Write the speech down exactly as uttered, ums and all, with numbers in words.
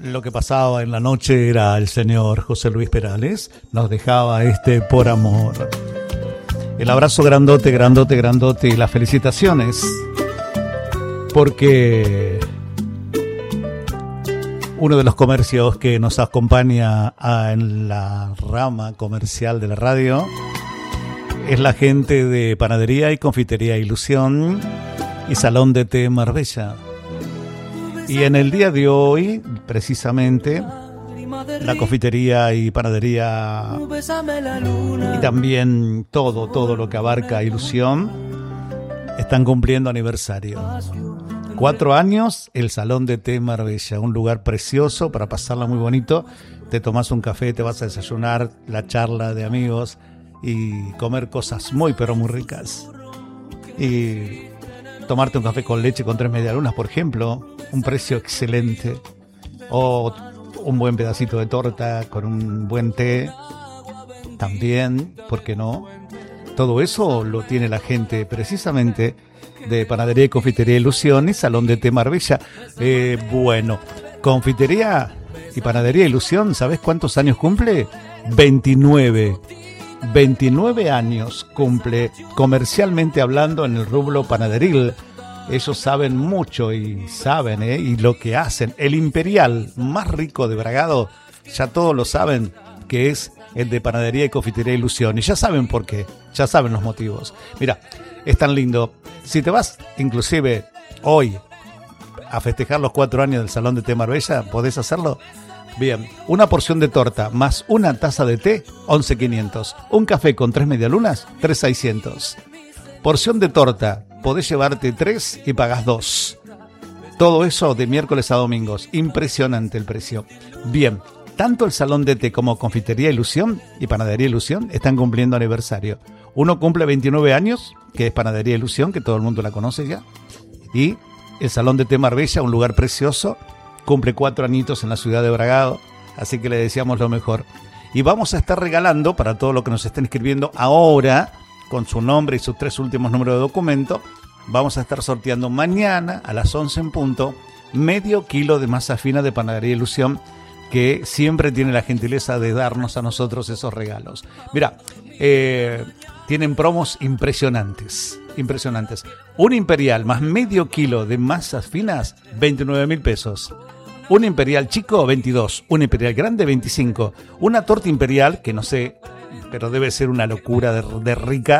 Lo que pasaba en la noche era el señor José Luis Perales, nos dejaba este Por Amor. El abrazo grandote, grandote, grandote y las felicitaciones, porque uno de los comercios que nos acompaña a, en la rama comercial de la radio es la gente de Panadería y Confitería Ilusión y Salón de Té Marbella. Y en el día de hoy, precisamente, la confitería y panadería y también todo, todo lo que abarca Ilusión están cumpliendo aniversario. Cuatro años, el Salón de Té Marbella, un lugar precioso para pasarla muy bonito. Te tomas un café, te vas a desayunar, la charla de amigos y comer cosas muy pero muy ricas. Y tomarte un café con leche con tres medialunas, por ejemplo, un precio excelente. O un buen pedacito de torta con un buen té, también, ¿por qué no? Todo eso lo tiene la gente precisamente de Panadería y Confitería Ilusión y Salón de Té Marbella. Eh, bueno, Confitería y Panadería Ilusión, ¿sabes cuántos años cumple? veintinueve. veintinueve años cumple comercialmente hablando en el rubro panaderil. Ellos saben mucho y saben, ¿eh? Y lo que hacen. El imperial más rico de Bragado, ya todos lo saben, que es el de Panadería y Confitería Ilusión. Y ya saben por qué, ya saben los motivos. Mira, es tan lindo. Si te vas, inclusive, hoy, a festejar los cuatro años del Salón de Té Marbella, ¿podés hacerlo? Bien, una porción de torta más una taza de té, once quinientos. Un café con tres medialunas, tres seiscientos. Porción de torta, podés llevarte tres y pagás dos. Todo eso de miércoles a domingos. Impresionante el precio. Bien, tanto el Salón de Té como Confitería Ilusión y Panadería Ilusión están cumpliendo aniversario. Uno cumple veintinueve años, que es Panadería Ilusión, que todo el mundo la conoce ya. Y el Salón de Té Marbella, un lugar precioso, cumple cuatro añitos en la ciudad de Bragado. Así que le deseamos lo mejor. Y vamos a estar regalando, para todos los que nos estén escribiendo ahora, con su nombre y sus tres últimos números de documento, vamos a estar sorteando mañana a las once en punto medio kilo de masa fina de Panadería Ilusión, que siempre tiene la gentileza de darnos a nosotros esos regalos. Mira, eh, tienen promos impresionantes, impresionantes. Un imperial más medio kilo de masas finas, veintinueve mil pesos. Un imperial chico, veintidós. Un imperial grande, veinticinco. Una torta imperial, que no sé, pero debe ser una locura de, de rica,